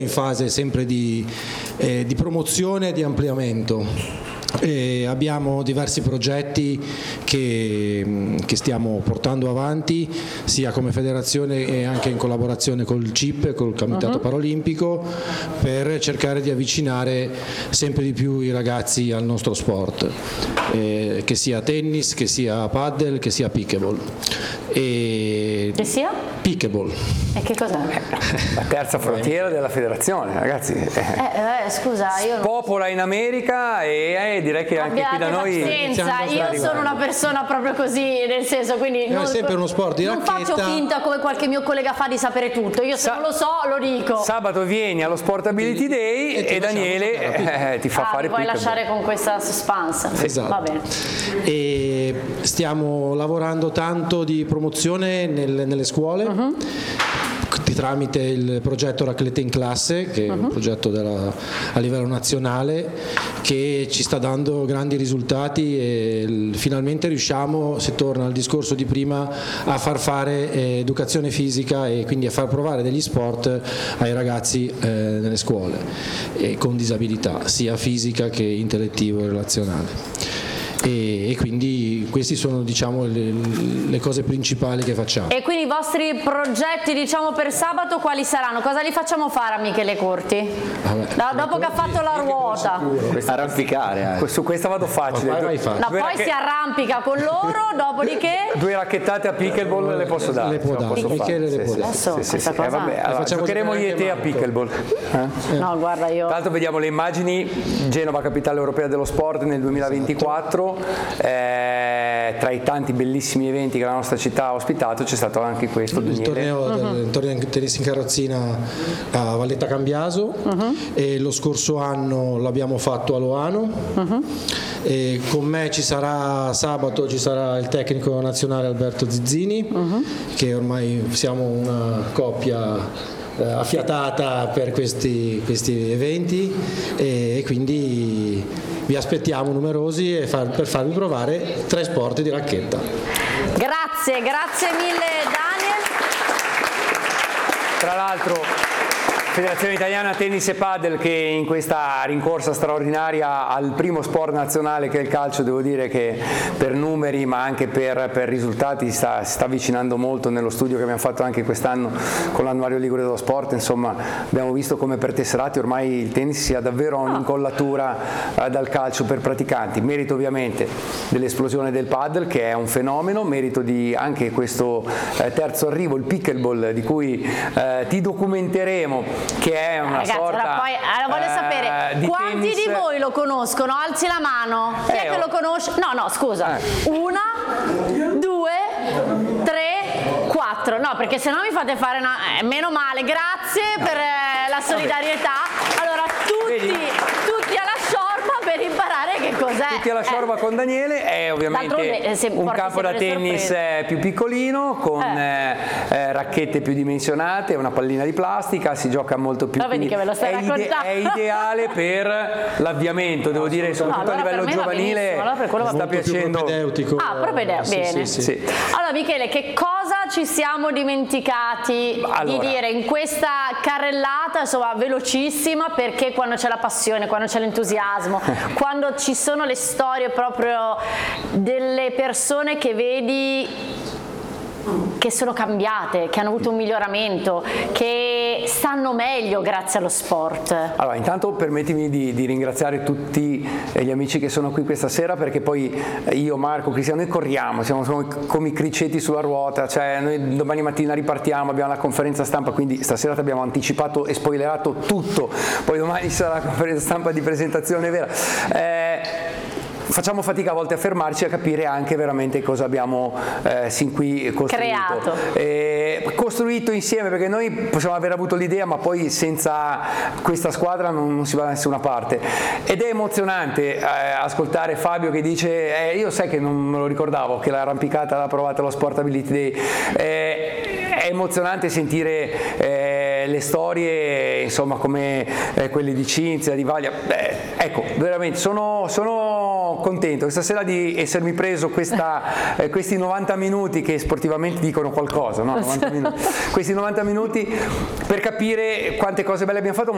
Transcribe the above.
in fase sempre di promozione e di ampliamento. Abbiamo diversi progetti che stiamo portando avanti sia come federazione e anche in collaborazione col CIP, col Comitato Paralimpico, per cercare di avvicinare sempre di più i ragazzi al nostro sport, che sia tennis, che sia paddle, che sia pickleball. Che sia? Pickleball. E che cos'è? La terza frontiera della federazione, ragazzi. Scusa, io non... Popola in America e direi che anche qui da noi... Pazienza, io sono una persona proprio così, nel senso, quindi è sempre uno sport di racchetta. Non faccio finta come qualche mio collega fa di sapere tutto, io se non lo so lo dico. Sabato vieni allo Sportability Day e Daniele ti fa fare puoi pickleball. lasciare con questa suspense. Esatto. Va bene. E stiamo lavorando tanto di promozione nelle scuole, tramite il progetto Raclette in Classe, che è un progetto a livello nazionale che ci sta dando grandi risultati e finalmente riusciamo, se torna al discorso di prima, a far fare educazione fisica e quindi a far provare degli sport ai ragazzi nelle scuole con disabilità sia fisica che intellettivo e relazionale. E quindi questi sono, diciamo, le cose principali che facciamo. E quindi i vostri progetti, diciamo, per sabato quali saranno? Cosa li facciamo fare a Michele Corti? Dopo che ha fatto la ruota. Arrampicare. Su questa vado facile. Poi si arrampica con loro, dopodiché... 2 racchettate a pickleball le posso dare. Le può dare, Michele le può dare. Vabbè, allora, giocheremo io e te a pickleball. No, guarda, io... Tra l'altro vediamo le immagini, Genova capitale europea dello sport nel 2024. Tra i tanti bellissimi eventi che la nostra città ha ospitato c'è stato anche questo. Il torneo di tennis in carrozzina a Valletta Cambiaso, e lo scorso anno l'abbiamo fatto a Loano, e con me sabato ci sarà il tecnico nazionale Alberto Zizzini, che ormai siamo una coppia affiatata per questi eventi, e quindi vi aspettiamo numerosi per farvi provare 3 sport di racchetta. Grazie mille Daniel. Tra l'altro Federazione Italiana Tennis e Padel, che in questa rincorsa straordinaria al primo sport nazionale che è il calcio, devo dire che per numeri ma anche per risultati si sta avvicinando molto. Nello studio che abbiamo fatto anche quest'anno con l'annuario Ligure dello Sport, insomma, abbiamo visto come per tesserati ormai il tennis sia davvero un'incollatura dal calcio per praticanti. Merito ovviamente dell'esplosione del padel, che è un fenomeno, merito di anche questo terzo arrivo, il pickleball, di cui ti documenteremo, che è una sorta voglio sapere quanti tennis. Di voi lo conoscono? Alzi la mano. Chi è che lo conosce? No, scusa. 1, 2, 3, 4. No, perché se no mi fate fare meno male. Grazie per la solidarietà. Allora tutti alla sciorba per imparare che cos'è. Tutti alla sciorba con Daniele. È ovviamente un campo da tennis più piccolino, con racchette più dimensionate, una pallina di plastica, si gioca molto più. Vedi che ve lo stai raccontando. È ideale per l'avviamento, devo dire, soprattutto a livello giovanile. Sta piacendo. Propedeutico. Bene. Sì. Allora Michele, che cosa ci siamo dimenticati di dire in questa carrellata, insomma, velocissima, perché quando c'è la passione, quando c'è l'entusiasmo, quando ci sono le storie proprio delle persone che vedi che sono cambiate, che hanno avuto un miglioramento, che stanno meglio grazie allo sport. Allora, intanto permettimi di ringraziare tutti gli amici che sono qui questa sera, perché poi io, Marco, Cristiano, noi corriamo, siamo come i criceti sulla ruota, cioè noi domani mattina ripartiamo, abbiamo la conferenza stampa, quindi stasera ti abbiamo anticipato e spoilerato tutto, poi domani sarà la conferenza stampa di presentazione vera. Facciamo fatica a volte a fermarci, a capire anche veramente cosa abbiamo sin qui costruito insieme, perché noi possiamo aver avuto l'idea, ma poi senza questa squadra non si va da nessuna parte. Ed è emozionante ascoltare Fabio che dice io sai che non me lo ricordavo che l'arrampicata l'ha provata allo Sportability Day. È emozionante sentire le storie, insomma, come quelle di Cinzia, di Vaglia. Ecco, veramente sono contento questa sera di essermi preso questi 90 minuti che sportivamente dicono qualcosa, no? 90 minuti. Questi 90 minuti per capire quante cose belle abbiamo fatto,